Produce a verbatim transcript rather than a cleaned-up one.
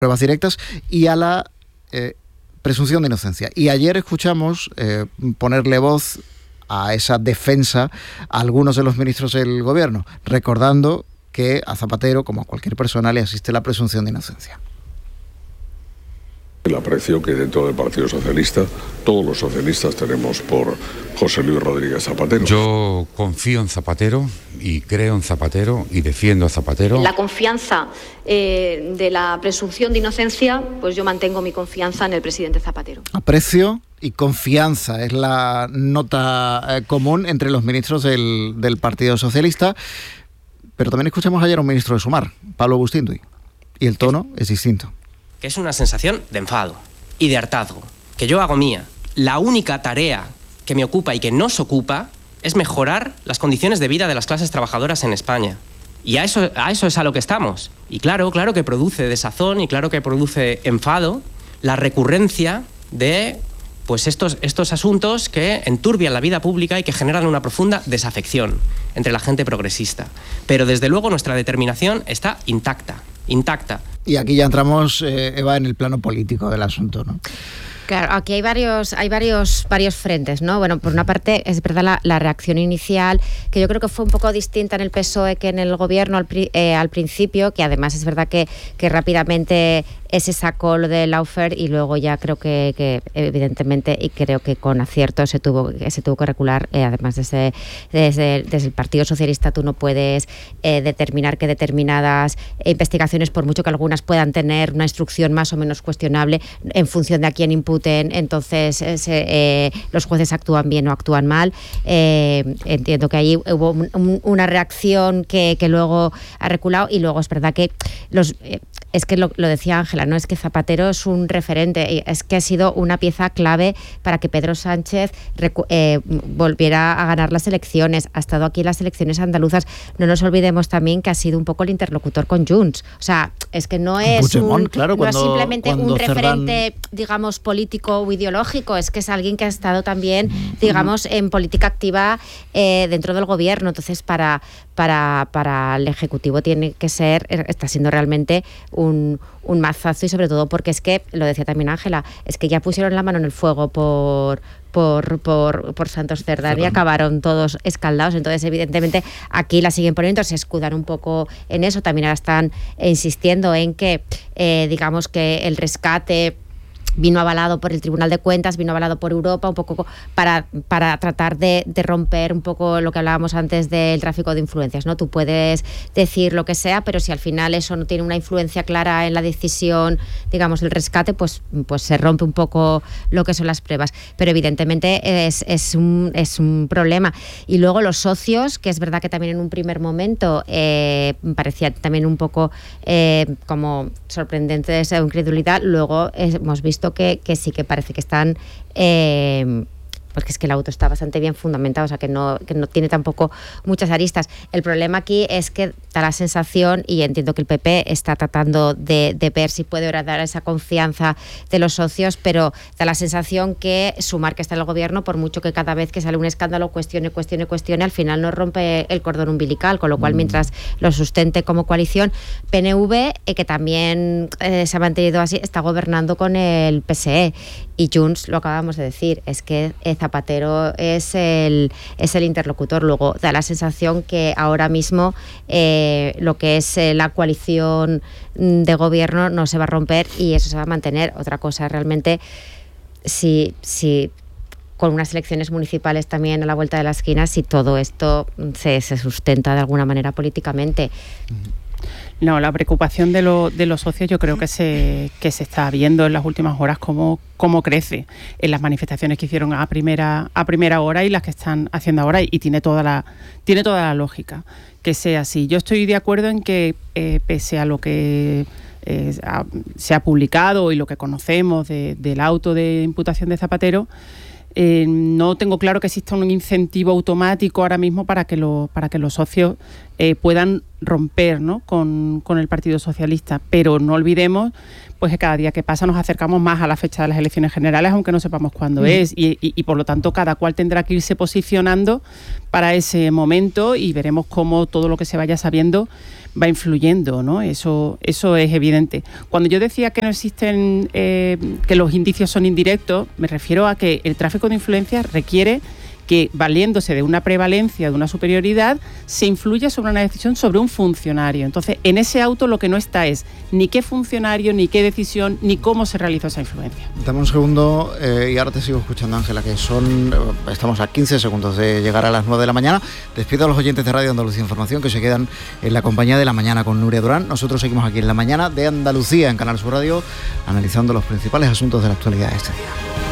pruebas directas y a la eh, presunción de inocencia. Y ayer escuchamos eh, ponerle voz a esa defensa a algunos de los ministros del gobierno, recordando que a Zapatero, como a cualquier persona, le asiste la presunción de inocencia. El aprecio que dentro del Partido Socialista todos los socialistas tenemos por José Luis Rodríguez Zapatero. Yo confío en Zapatero y creo en Zapatero y defiendo a Zapatero. La confianza eh, de la presunción de inocencia, pues yo mantengo mi confianza en el presidente Zapatero. Aprecio y confianza es la nota eh, común entre los ministros del, del Partido Socialista, pero también escuchamos ayer a un ministro de Sumar, Pablo Bustinduy, y el tono es distinto. Que es una sensación de enfado y de hartazgo, que yo hago mía. La única tarea que me ocupa y que nos ocupa es mejorar las condiciones de vida de las clases trabajadoras en España. Y a eso, a eso es a lo que estamos. Y claro, claro que produce desazón y claro que produce enfado la recurrencia de pues estos, estos asuntos que enturbian la vida pública y que generan una profunda desafección entre la gente progresista. Pero desde luego nuestra determinación está intacta, intacta. Y aquí ya entramos, eh, Eva, en el plano político del asunto, ¿no? Claro, aquí hay varios, hay varios, varios frentes, ¿no? Bueno, por una parte es verdad la, la reacción inicial, que yo creo que fue un poco distinta en el P S O E que en el gobierno al, eh, al principio, que además es verdad que, que rápidamente ese sacó lo de Lawfare y luego ya creo que, que evidentemente y creo que con acierto se tuvo, se tuvo que recular, eh, además desde, desde, desde el Partido Socialista tú no puedes eh, determinar que determinadas investigaciones, por mucho que algunas puedan tener una instrucción más o menos cuestionable en función de a quién imputen, entonces eh, eh, los jueces actúan bien o actúan mal. Eh, entiendo que ahí hubo un, un, una reacción que, que luego ha reculado y luego es verdad que los... Eh, es que lo, lo decía Ángela, no es que Zapatero es un referente, es que ha sido una pieza clave para que Pedro Sánchez recu- eh, volviera a ganar las elecciones, ha estado aquí en las elecciones andaluzas. No nos olvidemos también que ha sido un poco el interlocutor con Junts, o sea, es que no es, Puigdemont, un, claro, no cuando, es simplemente un referente, Cerdán... digamos, político o ideológico, es que es alguien que ha estado también, digamos, en política activa eh, dentro del gobierno. Entonces, para, para, para el Ejecutivo tiene que ser, está siendo realmente un, un mazazo y sobre todo porque es que, lo decía también Ángela, es que ya pusieron la mano en el fuego por... Por, por, por Santos Cerdán y acabaron todos escaldados. Entonces, evidentemente, aquí la siguen poniendo, se escudan un poco en eso. También ahora están insistiendo en que, eh, digamos, que el rescate vino avalado por el Tribunal de Cuentas, vino avalado por Europa, un poco para, para tratar de, de romper un poco lo que hablábamos antes del tráfico de influencias, ¿no? Tú puedes decir lo que sea, pero si al final eso no tiene una influencia clara en la decisión, digamos, del rescate, pues, pues se rompe un poco lo que son las pruebas. Pero evidentemente es, es, un, es un problema. Y luego los socios, que es verdad que también en un primer momento eh, parecía también un poco eh, como sorprendente esa incredulidad, luego hemos visto Que, que sí que parece que están eh, porque es que el auto está bastante bien fundamentado, o sea que no, que no tiene tampoco muchas aristas. El problema aquí es que da la sensación, y entiendo que el P P está tratando de, de ver si puede dar esa confianza de los socios, pero da la sensación que Sumar, que está en el gobierno, por mucho que cada vez que sale un escándalo cuestione, cuestione, cuestione, al final no rompe el cordón umbilical, con lo cual mientras lo sustente como coalición, P N V, eh, que también eh, se ha mantenido así, está gobernando con el P S E, y Junts, lo acabamos de decir, es que eh, Zapatero es el, es el interlocutor. Luego da la sensación que ahora mismo eh, lo que es eh, la coalición de gobierno no se va a romper y eso se va a mantener. Otra cosa realmente, si, si con unas elecciones municipales también a la vuelta de la esquina, si todo esto se, se sustenta de alguna manera políticamente. No, la preocupación de, lo, de los socios yo creo que se, que se está viendo en las últimas horas cómo, cómo crece en las manifestaciones que hicieron a primera, a primera hora y las que están haciendo ahora, y tiene toda la, tiene toda la lógica que sea así. Yo estoy de acuerdo en que eh, pese a lo que eh, ha, se ha publicado y lo que conocemos de, del auto de imputación de Zapatero, Eh, no tengo claro que exista un incentivo automático ahora mismo para que, lo, para que los socios eh, puedan romper, ¿no?, con, con el Partido Socialista, pero no olvidemos pues que cada día que pasa nos acercamos más a la fecha de las elecciones generales, aunque no sepamos cuándo mm. es, y, y, y por lo tanto cada cual tendrá que irse posicionando para ese momento y veremos cómo todo lo que se vaya sabiendo va influyendo, ¿no? Eso, eso es evidente. Cuando yo decía que no existen, eh, que los indicios son indirectos, me refiero a que el tráfico de influencias requiere que, valiéndose de una prevalencia, de una superioridad, se influya sobre una decisión sobre un funcionario. Entonces, en ese auto lo que no está es ni qué funcionario, ni qué decisión, ni cómo se realizó esa influencia. Dame un segundo eh, y ahora te sigo escuchando, Ángela, que son, eh, estamos a quince segundos de llegar a las nueve de la mañana. Despido a los oyentes de Radio Andalucía Información que se quedan en la compañía de La Mañana con Nuria Durán. Nosotros seguimos aquí en La Mañana de Andalucía, en Canal Sur Radio, analizando los principales asuntos de la actualidad de este día.